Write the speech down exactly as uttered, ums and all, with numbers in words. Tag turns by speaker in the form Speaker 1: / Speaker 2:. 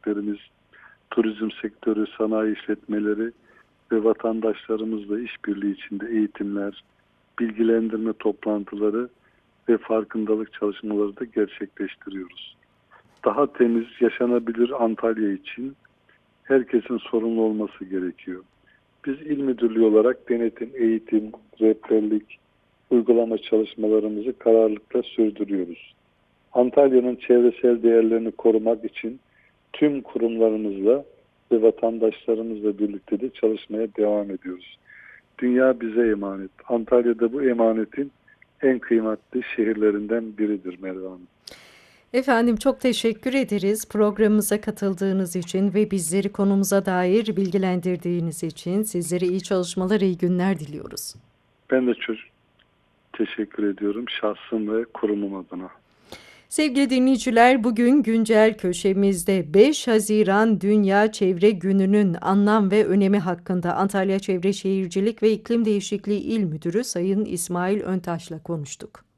Speaker 1: derneklerimiz, turizm sektörü, sanayi işletmeleri ve vatandaşlarımızla işbirliği içinde eğitimler, bilgilendirme toplantıları ve farkındalık çalışmaları da gerçekleştiriyoruz. Daha temiz, yaşanabilir Antalya için herkesin sorumlu olması gerekiyor. Biz İl Müdürlüğü olarak denetim, eğitim, rehberlik, uygulama çalışmalarımızı kararlılıkla sürdürüyoruz. Antalya'nın çevresel değerlerini korumak için tüm kurumlarımızla ve vatandaşlarımızla birlikte de çalışmaya devam ediyoruz. Dünya bize emanet. Antalya'da bu emanetin en kıymetli şehirlerinden biridir Merve Hanım.
Speaker 2: Efendim çok teşekkür ederiz programımıza katıldığınız için ve bizleri konumuza dair bilgilendirdiğiniz için. Sizlere iyi çalışmalar, iyi günler diliyoruz.
Speaker 1: Ben de çok teşekkür ediyorum şahsım ve kurumum adına.
Speaker 2: Sevgili dinleyiciler, bugün güncel köşemizde beş Haziran Dünya Çevre Günü'nün anlam ve önemi hakkında Antalya Çevre Şehircilik ve İklim Değişikliği İl Müdürü Sayın İsmail Öntaş'la konuştuk.